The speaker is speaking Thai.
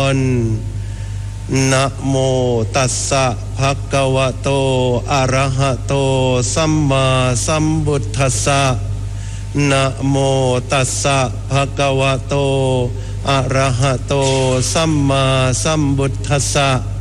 รนะโมตัสสะภะคะวะโตอะระหะโตสัมมาสัมพุทธัสสะนะโมตัสสะภะคะวะโตอะระหะโตสัมมาสัมพุทธัสสะ